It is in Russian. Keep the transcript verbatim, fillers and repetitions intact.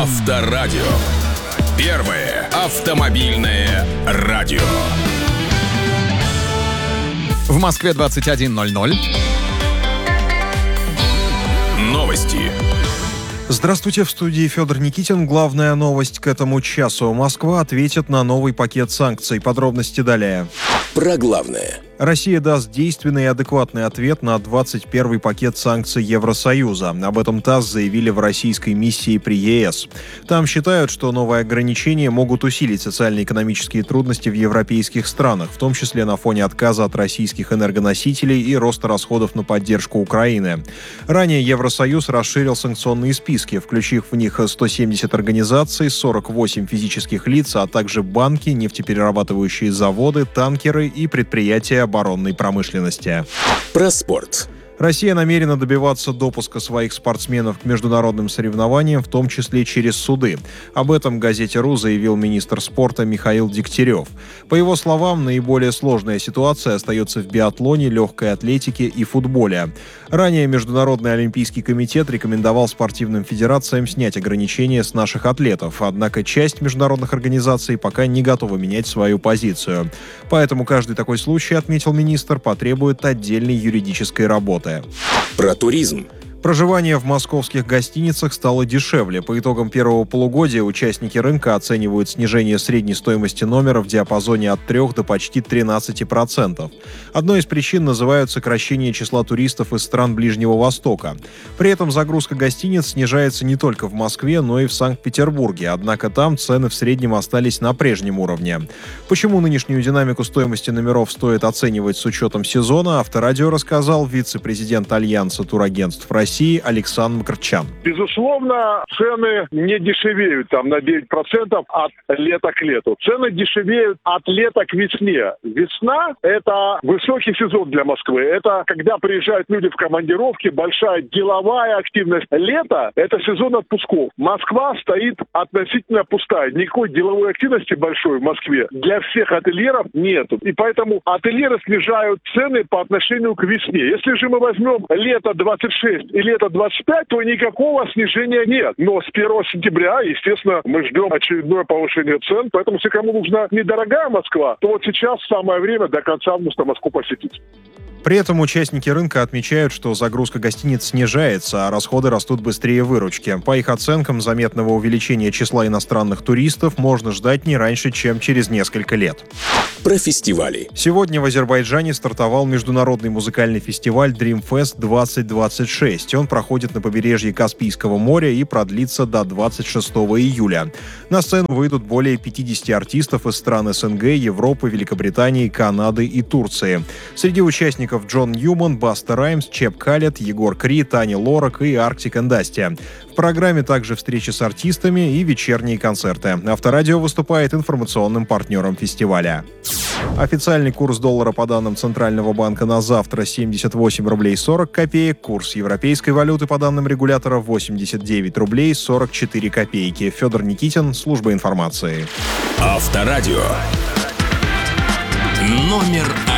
Авторадио. Первое автомобильное радио. В Москве двадцать один ноль ноль. Новости. Здравствуйте, в студии Федор Никитин. Главная новость к этому часу. Москва ответит на новый пакет санкций. Подробности далее. Про главное. Россия даст действенный и адекватный ответ на двадцать первый пакет санкций Евросоюза. Об этом ТАСС заявили в российской миссии при ЕС. Там считают, что новые ограничения могут усилить социально-экономические трудности в европейских странах, в том числе на фоне отказа от российских энергоносителей и роста расходов на поддержку Украины. Ранее Евросоюз расширил санкционные списки, включив в них сто семьдесят организаций, сорок восемь физических лиц, а также банки, нефтеперерабатывающие заводы, танкеры и предприятия оборонной промышленности. Про спорт. Россия намерена добиваться допуска своих спортсменов к международным соревнованиям, в том числе через суды. Об этом газете «Ру» заявил министр спорта Михаил Дегтярев. По его словам, наиболее сложная ситуация остается в биатлоне, легкой атлетике и футболе. Ранее Международный олимпийский комитет рекомендовал спортивным федерациям снять ограничения с наших атлетов, однако часть международных организаций пока не готова менять свою позицию. Поэтому каждый такой случай, отметил министр, потребует отдельной юридической работы. Про туризм. Проживание в московских гостиницах стало дешевле. По итогам первого полугодия участники рынка оценивают снижение средней стоимости номера в диапазоне от трёх до почти тринадцати процентов. Одной из причин называют сокращение числа туристов из стран Ближнего Востока. При этом загрузка гостиниц снижается не только в Москве, но и в Санкт-Петербурге. Однако там цены в среднем остались на прежнем уровне. Почему нынешнюю динамику стоимости номеров стоит оценивать с учетом сезона, Авторадио рассказал вице-президент Альянса турагентств России Александр Мкрчан. Безусловно, цены не дешевеют там на девять процентов от лета к лету. Цены дешевеют от лета к весне. Весна – это высокий сезон для Москвы. Это когда приезжают люди в командировки, большая деловая активность. Лето – это сезон отпусков. Москва стоит относительно пустая. Никакой деловой активности большой в Москве для всех ательеров нет. И поэтому ательеры снижают цены по отношению к весне. Если же мы возьмем лето двадцать шесть и лето двадцать пять, то никакого снижения нет. Но с первого сентября, естественно, мы ждем очередное повышение цен. Поэтому, если кому нужна недорогая Москва, то вот сейчас самое время до конца августа Москву посетить. При этом участники рынка отмечают, что загрузка гостиниц снижается, а расходы растут быстрее выручки. По их оценкам, заметного увеличения числа иностранных туристов можно ждать не раньше, чем через несколько лет. Про фестивали. Сегодня в Азербайджане стартовал международный музыкальный фестиваль Dreamfest двадцать двадцать шесть. Он проходит на побережье Каспийского моря и продлится до двадцать шестого июля. На сцену выйдут более пятидесяти артистов из стран СНГ, Европы, Великобритании, Канады и Турции. Среди участников Джон Ньюман, Баста Раймс, Чеп Калет, Егор Кри, Таня Лорак и Arctic and Asti. В программе также встречи с артистами и вечерние концерты. Авторадио выступает информационным партнером фестиваля. Официальный курс доллара по данным Центрального банка на завтра семьдесят восемь рублей сорок копеек. Курс европейской валюты по данным регулятора восемьдесят девять рублей сорок четыре копейки. Федор Никитин, служба информации. Авторадио. Номер один.